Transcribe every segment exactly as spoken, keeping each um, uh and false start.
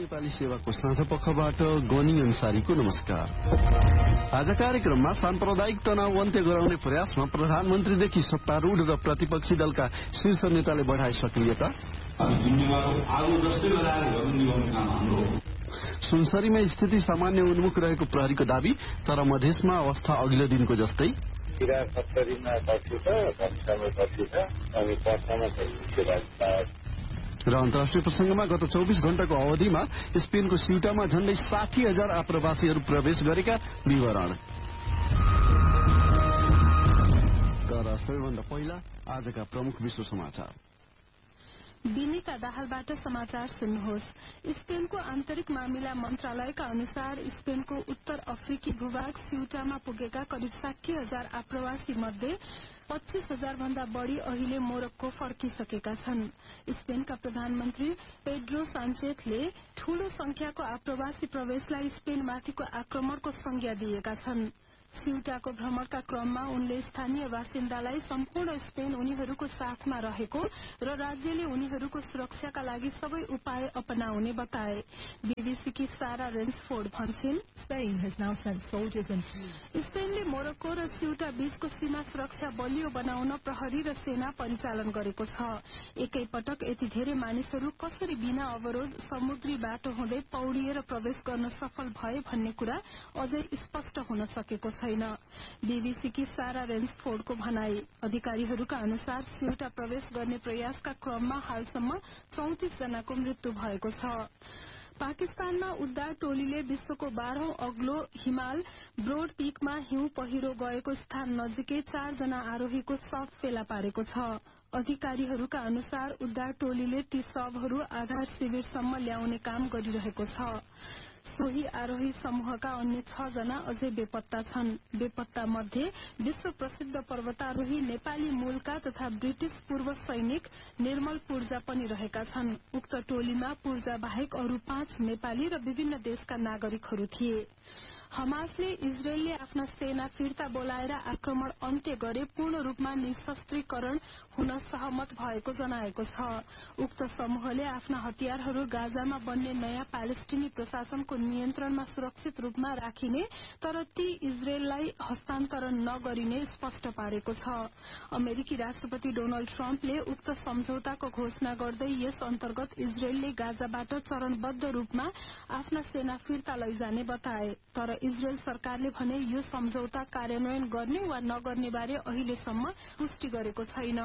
नेपाली सेवाको साझा पक्षबाट गनी अन्सारीको नमस्कार। आज कार्यक्रममा साम्प्रदायिक तनाव अन्त्य गराउने प्रयासमा प्रधानमन्त्रीदेखि सत्तारूढ र प्रतिपक्षी दलका शीर्ष नेताले बढाए सक्रियता। सुनसरीमा स्थिति सामान्य उन्मुख रहेको प्रहरीको दावी, तर मधेसमा अवस्था अघिल्लो दिनको जस्तै। र अन्तर्राष्ट्रिय प्रसंगमा गत चौबिस घण्टाको अवधिमा स्पेनको सिउटामा झण्डै साठी हजार आप्रवासीहरू प्रवेश गरेका विवरण। तर सबैभन्दा पहिला आजका प्रमुख विश्व समाचार। बिनीका दाहालबाट समाचार सुन्नुहोस्। स्पेनको आन्तरिक मामिला मन्त्रालयका अनुसार स्पेनको उत्तर अफ्रिकी भूभाग सिउटामा पुगेका करिब साठी हजार आप्रवासी मध्ये पच्चीस हजार भन्दा बढ़ी अहिले मोरक्को फर्किसकेका छन्। स्पेनका प्रधानमन्त्री पेड्रो सान्चेजले ठूलो संख्याको आप्रवासी प्रवेशलाई स्पेनमाथिको आक्रमणको संज्ञा दिएका छन्। सिउटाको भ्रमणका क्रममा उनले स्थानीय बासिन्दालाई सम्पूर्ण स्पेन उनीहरूको साथमा रहेको र राज्यले उनीहरूको सुरक्षाका लागि सबै उपाय अपनाउने बताए। बीबीसीकी सारा रेन्सफोर्ड भन्छन्, स्पेनले मोरक्को र सिउटा बीचको सीमा सुरक्षा बलियो बनाउन प्रहरी र सेना परिचालन गरेको छ। एकै पटक यति धेरै मानिसहरू कसरी बिना अवरोध समुद्री बाटो हुँदै पौडिएर प्रवेश गर्न सफल भए भन्ने कुरा अझै स्पष्ट हुन सकेको छैन। बीबीसीकी सारा रेन्सफोर्डको भनाई। अधिकारीहरूका अनुसार सिउटा प्रवेश गर्ने प्रयासका क्रममा हालसम्म चौतिस जनाको मृत्यु भएको छ। पाकिस्तानमा उद्धार टोलीले विश्वको बाह्रौं अग्लो हिमाल ब्रोड पीकमा हिउँ पहिरो गएको स्थान नजिकै चारजना आरोहीको शव फेला पारेको छ। अधिकारीहरूका अनुसार उद्धार टोलीले ती शवहरू आधार शिविरसम्म ल्याउने काम गरिरहेको छ। सोही आरोही समूहका अन्य छ जना अझै बेपत्ता छन्। बेपत्ता मध्ये विश्व प्रसिद्ध पर्वतारोही नेपाली मूलका तथा ब्रिटिश पूर्व सैनिक निर्मल पूर्जा पनि रहेका छन्। उक्त टोलीमा पूर्जा बाहेक अरू पाँच नेपाली र विभिन्न देशका नागरिकहरू थिए। हमासले इजरायलले आफ्ना सेना फिर्ता बोलाएर आक्रमण अन्त्य गरे पूर्ण रूपमा निशस्त्रीकरण हुन सहमत भएको जनाएको छ। उक्त समूहले आफ्ना हतियारहरू गाजामा बन्ने नयाँ प्यालेस्टिनी प्रशासनको नियन्त्रणमा सुरक्षित रूपमा राखिने तर ती इजरायललाई हस्तान्तरण नगरिने स्पष्ट पारेको छ। अमेरिकी राष्ट्रपति डोनाल्ड ट्रम्पले उक्त सम्झौताको घोषणा गर्दै यस अन्तर्गत इजरायलले गाजाबाट चरणबद्ध रूपमा आफ्ना सेना फिर्ता लैजाने बताए। तर इजरायल सरकारले भने यो सम्झौता कार्यान्वयन गर्ने वा नगर्ने बारे अहिलेसम्म पुष्टि गरेको छैन।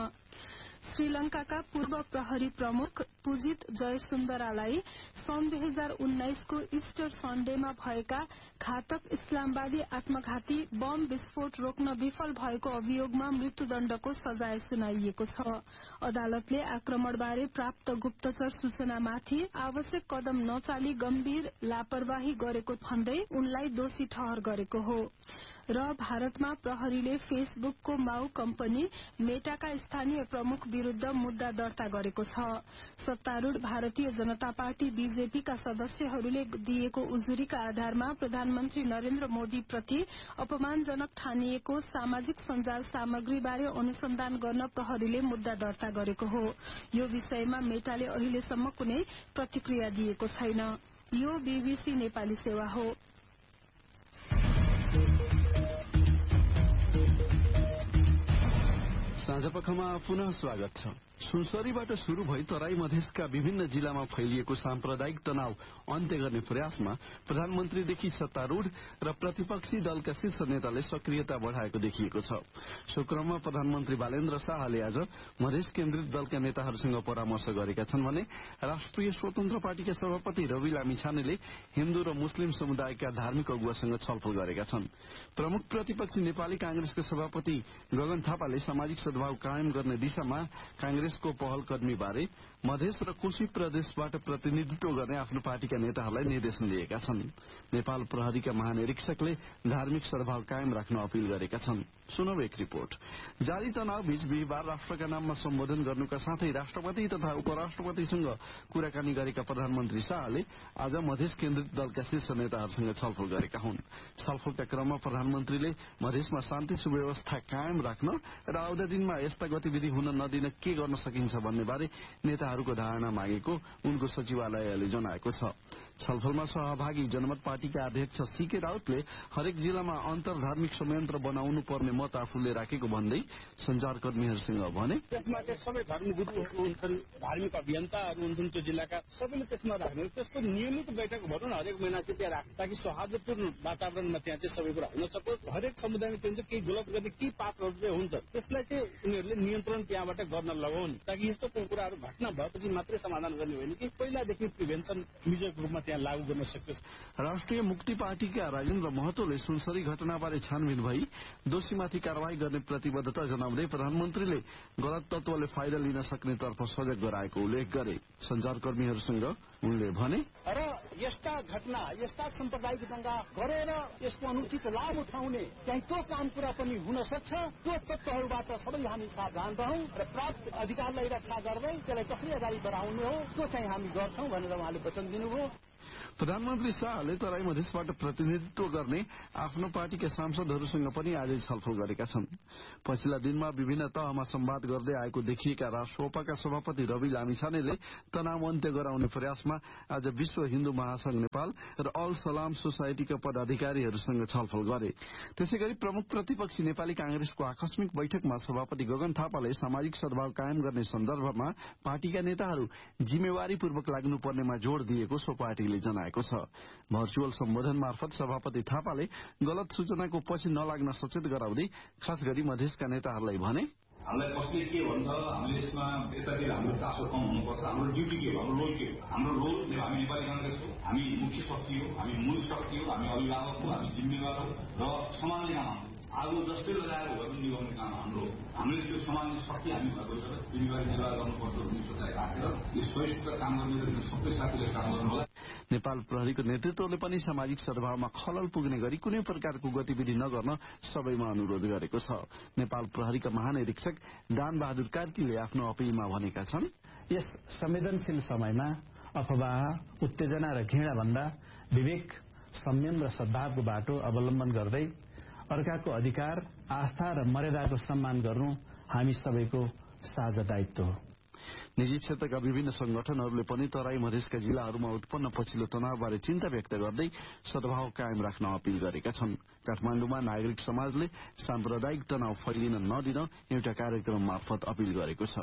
श्रीलंकाका पूर्व प्रहरी प्रमुख पुजित जयसुन्दरालाई सन् दुई हजार उन्नाइसको इस्टर सन्डेमा भएका घातक इस्लामवादी आत्मघाती बम विस्फोट रोक्न विफल भएको अभियोगमा मृत्युदण्डको सजाय सुनाइएको छ। अदालतले आक्रमणबारे प्राप्त गुप्तचर सूचनामाथि आवश्यक कदम नचाली गम्भीर लापरवाही गरेको भन्दै उनलाई दोषी ठहर गरेको हो। र भारतमा प्रहरीले फेसबुकको माउ कम्पनी मेटाका स्थानीय प्रमुख विरूद्ध मुद्दा दर्ता गरेको छ। सत्तारूढ़ भारतीय जनता पार्टी बीजेपीका सदस्यहरूले दिएको उजुरीका आधारमा प्रधानमन्त्री नरेन्द्र मोदी प्रति अपमानजनक ठानिएको सामाजिक सञ्जाल सामग्रीबारे अनुसन्धान गर्न प्रहरीले मुद्दा दर्ता गरेको हो। यो विषयमा मेटाले अहिलेसम्म कुनै प्रतिक्रिया दिएको छैन। यो बीबीसी नेपाली सेवा हो। साँझपखमा पुनः स्वागत छ। सुनसरीबाट शुरू भई तराई मधेसका विभिन्न जिल्लामा फैलिएको साम्प्रदायिक तनाव अन्त्य गर्ने प्रयासमा प्रधानमन्त्रीदेखि सत्तारूढ़ र प्रतिपक्षी दलका शीर्ष नेताले सक्रियता बढ़ाएको देखिएको छ। सो क्रममा प्रधानमन्त्री बालेन्द्र शाहले आज मधेस केन्द्रित दलका नेताहरूसँग परामर्श गरेका छन् भने राष्ट्रिय स्वतन्त्र पार्टीका सभापति रवि लामिछानेले हिन्दू र मुस्लिम समुदायका धार्मिक अगुवासँग छलफल गरेका छन्। प्रमुख प्रतिपक्षी नेपाली कांग्रेसका सभापति गगन थापाले सामाजिक सद्भाव कायम गर्ने दिशामा कांग्रेस को पहल कदमी बारे मधेस र कोशी प्रदेशबाट प्रतिनिधित्व गर्ने आफ्नो पार्टीका नेताहरूलाई निर्देशन दिएका छन्। नेपाल प्रहरीका महानिरीक्षकले धार्मिक सद्भाव कायम राख्न अपील गरेका छन्। सुनौ एक रिपोर्ट। जारी तनाव बीच बिहिबार राष्ट्रका नाममा सम्बोधन गर्नुका साथै राष्ट्रपति तथा उपराष्ट्रपतिसँग कुराकानी गरेका प्रधानमन्त्री शाहले आज मधेस केन्द्रित दलका शीर्ष नेताहरूसँग छलफल गरेका हुन्। छलफलका क्रममा प्रधानमन्त्रीले मधेसमा शान्ति सुव्यवस्था कायम राख्न र आउँदा दिनमा यस्ता गतिविधि हुन नदिन के गर्न सकिन्छ भन्ने बारे नेताहरूको धारणा मागेको उनको सचिवालयले जनाएको छ। छलफलमा सहभागी जनमत पार्टीका अध्यक्ष सीके राउतले हरेक जिल्लामा अन्तर धार्मिक संयन्त्र बनाउनु पर्ने मत आफूले राखेको भन्दै संचारकर्मीहरूसँग भने त्यसमा चाहिँ सबै धर्मगुरुहरू हुन्छन्, धार्मिक अभियन्ताहरू हुन्छन् त्यो जिल्लाका, सबैले त्यसमा राख्ने त्यसको नियमित बैठक भनौँ न हरेक महिना चाहिँ त्यहाँ राख्छ ताकि सौहार्दपूर्ण वातावरणमा त्यहाँ चाहिँ सबै कुरा हुन सकोस्। हरेक समुदायमा त्यो चाहिँ केही गलत गर्ने केही पात्रहरू चाहिँ हुन्छ त्यसलाई चाहिँ उनीहरूले नियन्त्रण त्यहाँबाट गर्न लगाउन् ताकि यस्तो कुराहरू घटना भएपछि मात्रै समाधान गर्ने होइन कि पहिलादेखि प्रिभेन्सन मेजरको रूपमा त्यहाँ लागू गर्न सकियोस्। राष्ट्रिय मुक्ति पार्टीका राजेन्द्र महतोले सुनसरी घटनाबारे छानबिन भई दोषीमाथि कारवाही गर्ने प्रतिबद्धता जनाउँदै प्रधानमन्त्रीले गलत तत्वले फाइदा लिन सक्ने तर्फ सजग गराएको उल्लेख गरे। संचारकर्मीहरूसँग उनले भने र यस्ता घटना यस्ता साम्प्रदायिक दंगा गरेर यसको अनुचित लाभ उठाउने चाहिँ त्यो काम कुरा पनि हुन सक्छ। त्यो तत्त्वहरूबाट सबै हामी सावधान रहौं र प्राप्त अधिकारलाई रक्षा गर्दै त्यसलाई कसरी अगाडि बढाउने हो त्यो चाहिँ हामी गर्छौं भनेर उहाँले वचन दिनुभयो। प्रधानमन्त्री शाहले तराई मधेसबाट प्रतिनिधित्व गर्ने आफ्नो पार्टीका सांसदहरूसँग पनि आज छलफल गरेका छन्। पछिल्ला दिनमा विभिन्न तहमा संवाद गर्दै आएको देखिएका राष्ट्रसभाका सभापति रवि लामिछानेले तनाव अन्त्य गराउने प्रयासमा आज विश्व हिन्दू महासंघ नेपाल र अल सलाम सोसाइटीका पदाधिकारीहरूसँग छलफल गरे। त्यसैगरी प्रमुख प्रतिपक्षी नेपाली कांग्रेसको आकस्मिक बैठकमा सभापति गगन थापाले सामाजिक सद्भाव कायम गर्ने सन्दर्भमा पार्टीका नेताहरू जिम्मेवारीपूर्वक लाग्नुपर्नेमा जोड़ दिएको सो पार्टीले जनाएको छ। भर्चुअल सम्बोधन मार्फत सभापति थापाले गलत सूचनाको पछि नलाग्न सचेत गराउँदै खास गरी मधेसका नेताहरूलाई भने हामीलाई कसले के भन्छ, हामीले यसमा यतातिर हाम्रो चासो कम हुनुपर्छ, हाम्रो ड्युटी के हो, हाम्रो रोल के हो। हाम्रो रोल हामी नेपाली कांग्रेस हो, हामी मुख्य शक्ति हो, हामी मूल शक्ति हो, हामी अभिभावक हो, हामी जिम्मेवार हो र समाजले काम हाम्रो आगो जस्तै लगाएर भए पनि निभाउने काम हाम्रो। हामीले त्यो समाजले शक्ति हामी भएको छ, जिम्मेवारी निर्वाह गर्नुपर्छ भन्ने सोचाइ राखेर यो श्रेष्ठ काम गर्ने सबै साथीले काम गर्नुहोला। नेपाल प्रहरीको नेतृत्वले पनि सामाजिक सद्भावमा खलल पुग्ने गरी कुनै प्रकारको गतिविधि नगर्न सबैमा अनुरोध गरेको छ। नेपाल प्रहरीका महानिरीक्षक दान बहादुर कार्कीले आफ्नो अपीलमा भनेका छन्, यस संवेदनशील समयमा अफवाह, उत्तेजना र घृणा भन्दा विवेक, संयम र सद्भावको बाटो अवलम्बन गर्दै अर्काको अधिकार, आस्था र मर्यादाको सम्मान गर्नु हामी सबैको साझा दायित्व हो। निजी क्षेत्रका विभिन्न संगठनहरूले पनि तराई मधेसका जिल्लाहरूमा उत्पन्न पछिल्लो तनावबारे चिन्ता व्यक्त गर्दै सद्भाव कायम राख्न अपील गरेका छन्। काठमाडौँमा नागरिक समाजले साम्प्रदायिक तनाव फैलिन नदिन एउटा कार्यक्रम मार्फत अपील गरेको छ।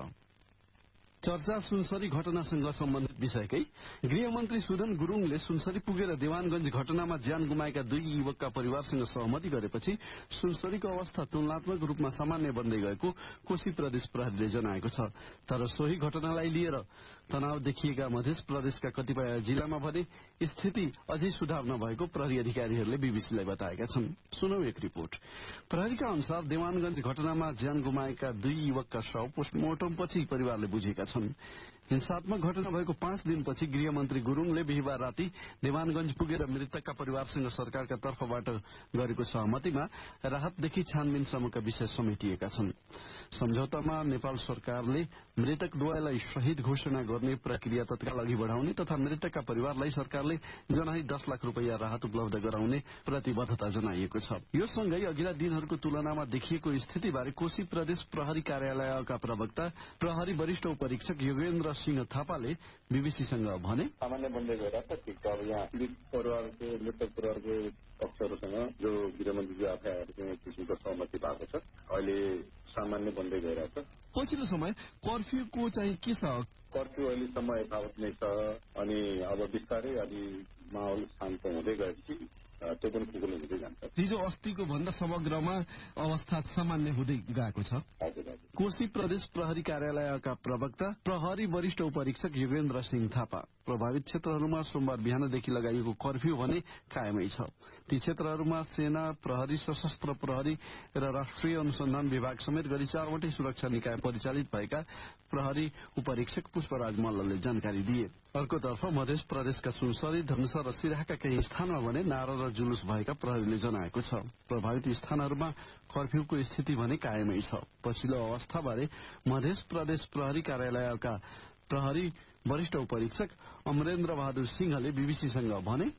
चर्चा सुनसरी घटनासँग सम्बन्धित विषयकै गृहमन्त्री सुदन गुरूङले सुनसरी पुगेर देवानगंज घटनामा ज्यान गुमाएका दुई युवकका परिवारसँग सहमति गरेपछि सुनसरीको अवस्था तुलनात्मक रूपमा सामान्य बन्दै गएको कोशी प्रदेश प्रहरीले जनाएको छ। तर सोही घटनालाई लिएर तनाव देखिएका मध्य प्रदेशका कतिपय जिल्लामा भने स्थिति अझै सुधार नभएको प्रहरी अधिकारीहरूले बीबीसीलाई बताएका छन्। सुनौ एक रिपोर्ट। प्रहरीका अनुसार देवानगंज घटनामा ज्यान गुमाएका दुई युवकका शव पोस्टमार्टमपछि परिवारले बुझेका छन्। हिंसात्मक घटना भएको पाँच दिनपछि गृहमन्त्री गुरूङले बिहिबार राति देवानगंज पुगेर मृतकका परिवारसँग सरकारका तर्फबाट गरेको सहमतिमा राहतदेखि छानबिनसम्मका विषय समेटिएका छन्। सम्झौतामा नेपाल सरकारले मृतक द्वयलाई शहीद घोषणा गर्ने प्रक्रिया तत्काल अघि बढ़ाउने तथा मृतकका परिवारलाई सरकारले जनाई दस लाख रूपियाँ राहत उपलब्ध गराउने प्रतिबद्धता जनाइएको छ। यो सँगै अघिल्ला दिनहरूको तुलनामा देखिएको स्थितिबारे कोशी प्रदेश प्रहरी कार्यालयका प्रवक्ता प्रहरी वरिष्ठ उपरीक्षक योगेन्द्र सिंह थापाले बीबीसीसँग भने सामान्य बन्दै गइरहेको छ। ठिक छ, अब यहाँ पीडित परिवारको मृतक परिवारको पक्षहरूसँग जो गृहमन्त्रीजी आफैहरूको किसिमको सहमति भएको छ, अहिले सामान्य बन्दै गइरहेछ। पछिल्लो समय कर्फ्यूको चाहिँ के छ? कर्फ्यू अहिलेसम्म यथावत नै छ अनि अब बिस्तारै अलि माहौल शान्त हुँदै गएपछि त्यो पनि खुकुलो हुँदै जान्छ। हिजो अस्तिको भन्दा समग्रमा अवस्था सामान्य हुँदै गएको छ। कोशी प्रदेश प्रहरी कार्यालयका प्रवक्ता प्रहरी वरिष्ठ उपरीक्षक योगेन्द्र सिंह थापा प्रभावित क्षेत्रहरूमा सोमबार बिहानदेखि लगाइएको कर्फ्यू भने कायमै छ। ती क्षेत्रहरूमा सेना, प्रहरी, सशस्त्र प्रहरी र राष्ट्रिय अनुसन्धान विभाग समेत गरी चारवटै सुरक्षा निकाय परिचालित भएका प्रहरी उपरीक्षक पुष्पराज मल्लले जानकारी दिए। अर्कोतर्फ मध्य प्रदेशका सुनसरी, धनुषा र सिराहाका केही स्थानमा भने नारा र जुलुस भएका प्रहरीले जनाएको छ। प्रभावित स्थानहरूमा कर्फ्यूको स्थिति भने कायमै छ। पछिल्लो अवस्थाबारे मध्य प्रदेश प्रहरी कार्यालयका प्रहरी वरिष्ठ उपरीक्षक अमरेन्द्र बहादुर सिंहले बीबीसीसँग भने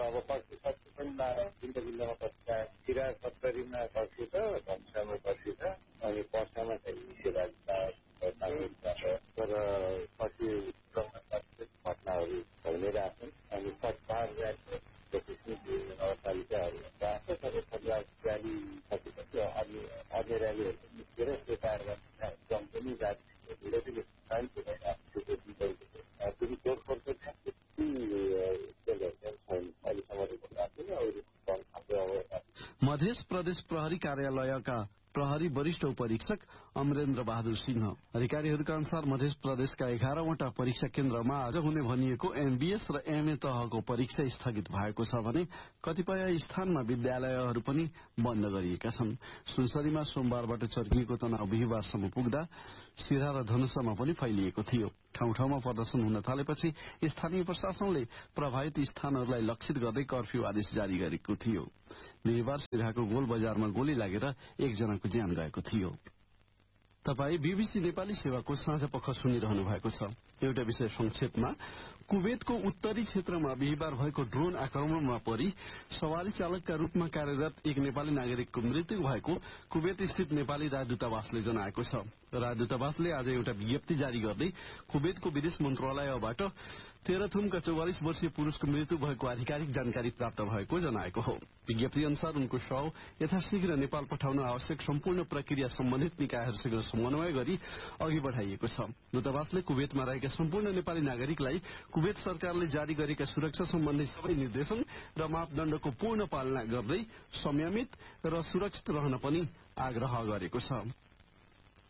अब पर्सि पर्सि पनि भिन्न भिन्नमा पर्सि छ सिरा सत्तरीमा पर्सि छ धनुषामा पर्सि छ अनि पर्सामा चाहिँ शिवराजबाट तर पछि घटनाहरू भइरहेछन् अनि सत्तार नगरपालिकाहरू राख्छ तर सत्तार र्याली सकेपछि अन्य अन्य र्यालीहरू निस्केर त्यो कार्यक्रम क्रम पनि जारी मध्य प्रदेश प्रहरी कार्यालयका प्रहरी वरिष्ठ उपरीक्षक अमरेन्द्र बहादुर सिंह अधिकारीहरूका अनुसार मध्य प्रदेशका एघारवटा परीक्षा केन्द्रमा आज हुने भनिएको एमबीएस र एमए तहको परीक्षा स्थगित भएको छ भने कतिपय स्थानमा विद्यालयहरू पनि बन्द गरिएका छन्। सुनसरीमा सोमबारबाट चर्किएको तनाव बिहिबारसम्म पुग्दा सिरा र धनुषामा पनि फैलिएको थियो। ठाउँ ठाउँमा प्रदर्शन हुन थालेपछि स्थानीय प्रशासनले प्रभावित स्थानहरूलाई लक्षित गर्दै कर्फ्यू आदेश जारी गरेको थियो। बिहिबार सिराहाको गोल बजारमा गोली लागेर एकजनाको ज्यान गएको थियो। तपाई बीबीसी नेपाली सेवाको साँझ पख सुनिरहनु भएको छ। एउटा विषय संक्षेपमा कुवेतको उत्तरी क्षेत्रमा बिहिबार भएको ड्रोन आक्रमणमा परि सवारी चालकका रूपमा कार्यरत एक नेपाली नागरिकको मृत्यु भएको कुवेत स्थित नेपाली राजदूतावासले जनाएको छ। राजदूतावासले आज एउटा विज्ञप्ति जारी गर्दै कुवेतको विदेश मन्त्रालयबाट तेह्रथुमका चौवालिस वर्षीय पुरूषको मृत्यु भएको आधिकारिक जानकारी प्राप्त भएको जनाएको हो। विज्ञप्ति अनुसार उनको शव यथाशीघ्र नेपाल पठाउन आवश्यक सम्पूर्ण प्रक्रिया सम्बन्धित निकायहरूसँग समन्वय गरी अघि बढ़ाइएको छ। दूतावासले कुवेतमा रहेका सम्पूर्ण नेपाली नागरिकलाई कुवेत सरकारले जारी गरेका सुरक्षा सम्बन्धी सबै निर्देशन र मापदण्डको पूर्ण पालना गर्दै संयमित र सुरक्षित रहन पनि आग्रह गरेको छ।